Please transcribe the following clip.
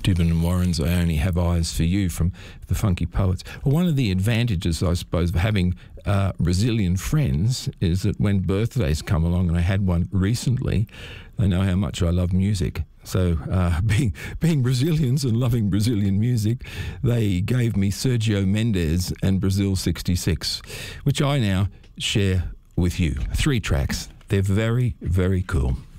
Tibbin and Warren's I Only Have Eyes for You from the Funky Poets. Well, one of the advantages, I suppose, of having Brazilian friends is that when birthdays come along, and I had one recently, they know how much I love music. So being Brazilians and loving Brazilian music, they gave me Sergio Mendes and Brazil 66, which I now share with you. 3 tracks. They're very, very cool.